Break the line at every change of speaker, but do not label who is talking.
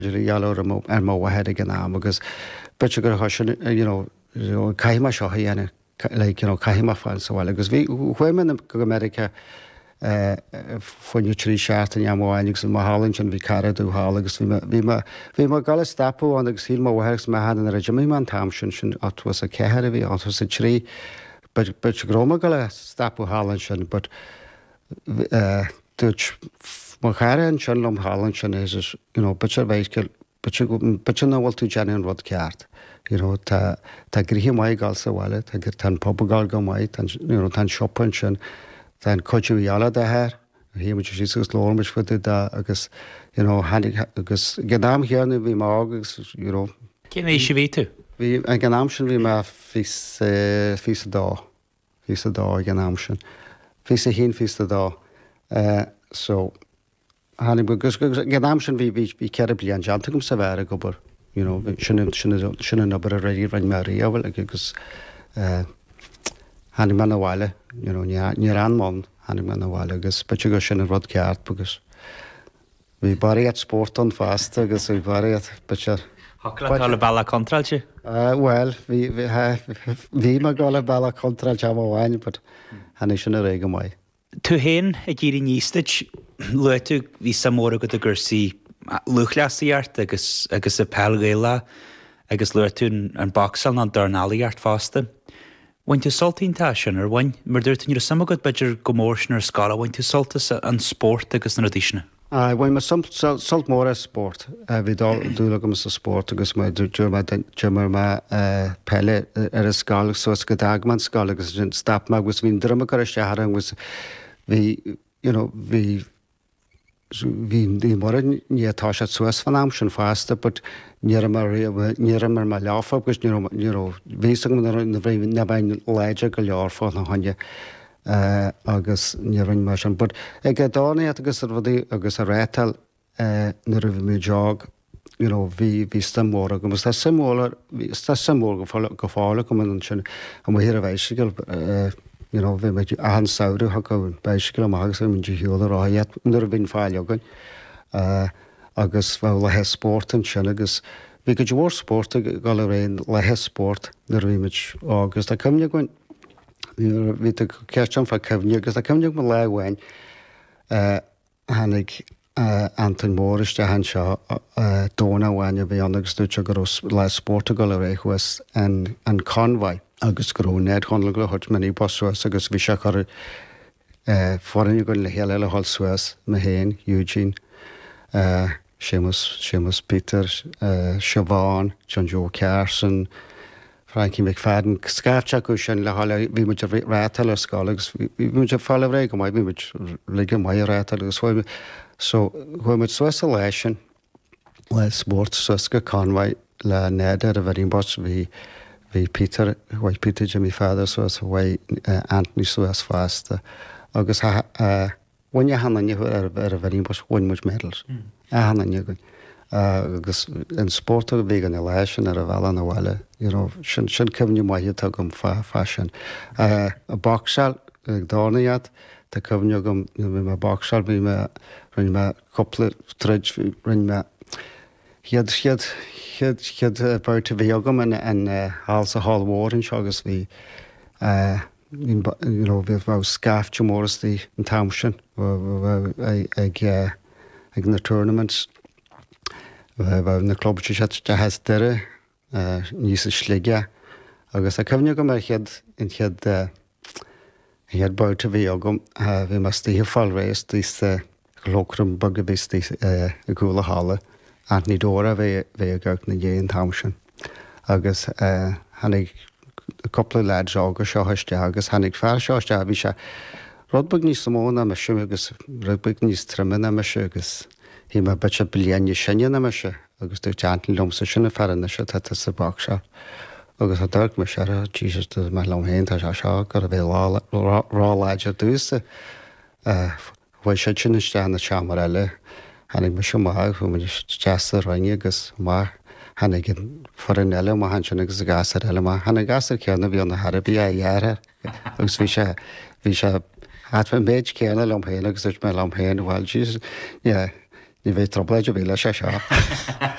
Yellow and more ahead again now because but you got Kahima Shahiana like Kahima fans so well because we women in America for you tree shart and Yamoanix and Mahalling and Vicara do Halags we ma gal stapo on the Silma works my hand in the regimen Tamshin it was a Kahari it was a tree but you groma gal stapo Halland but Dutch Machara and Shanlom Halland is butcher vehicle but you know what to Janan Rod card. Ta grihi mai gal sa wale, ta gir tan popagal go mai, tan tan shopping tan coach yala da her. He much is lorm which for da agus handy agus gedam here ne vi magus
Ken is je weet
vi genamschen vi ma fis da genamschen fis hin fis da so handy agus genamschen vi kerabli an jantum sa vere gober shouldn't know ready run Maria well because handy man a while near mom handy man a while because but you go shouldn't rod card because we bury at sport on fast because we bury at but
Hakla balla contralche
well we ma gala balla contra chama wine but handy shouldn't rega mai
to hen a giri nístich lutu vi samora go the gursi Luchlasíart agus a pelgéile agus luirtún an boxal an darnalaíart fásta. Bhain tú soltínta sin ar bhain mar dúirtún ar samagad beidir gomórsin ar scala bhain tú soltas an sport agus na radíisina.
Bhain mar solt mór a sport bhí dúla go sa sport agus mar dúirmar ma pelle ar a scala so go dagman scala agus stap ma agus bhín drama go a searan agus bhí vi mor ni tasha suas van amschen faster but nirmer ma lafa because vising in the nebain leja go jaar for na hanje agus nirin marsan but dani agus agus a retal nir mi jog vi stamor agus sta symbol go fála kom an sin am hir a veisigel vi met an sauru ha go beiskel magus min hiúla ráiad nur vin fáiljogan agus bhil le sport an sin agus vi go dúór sport gal réin le sport nur vi mit agus a cumne goin vi cean fa cefne agus a cumne me lehhain hannig Anton Morris de han seo dóna bhaine bhí angus dúte go le sport gal ré chuas an Conway. Agus go ned chun le hot many boswas agus bhí se chu foran go le héile le hall Suez me héin Eugene Seamus Peter Siobhan John Joe Carson Frankie McFadden scafte go sin le hall bhí mu rétal a scalagus bhí mu fall ré go mai bhí mu le mai rétal agus so chu mu Suez leisin le sport Suez go Conway le ned a bhín bos bhí Peter Jimmy Father was way Anthony Suez fast agus when you hand on you are very much win much medals hand on you agus in sport vegan elation or a val na wale should come you mai tugum fashion a boxal dorniat the come you gum my boxal be me run me couple trudge run me he had about to Viogam and also Hall Ward and Shogus we we've scaffed Morris the in Townshend in the tournaments in the club which has there Nisa Schliga August I come you he had about to Viogam we must see fall race this Glocrum Bugabis this Gula Halle Anthony Dora ve gaut na in Townshend agus hannig a couple of lads agus seo haiste agus hannig fear seoiste a bhí se rudbug níos samóna me siú agus rudbug níos trimena me se agus hí me bit se blianne sinne me se agus dú teantlí lomsa sinna fearna se tá sa bach se agus a dúirt me se Jesus me lom héin tá se seo gur a bheith rá láidir dúsa bhfuil se sinna steanna seamar eile hannig me siú maith chu me teasta roiine agus mar hannig foran eile má han sin agus a gasar eile má hanna gasar ceanna bhí na Harbí a dheartha agus bhí se hat fan méid ceanna lom héin agus dúirt me lom héin bhil Jesus ní bheith trobléidir bhí lei sé seo.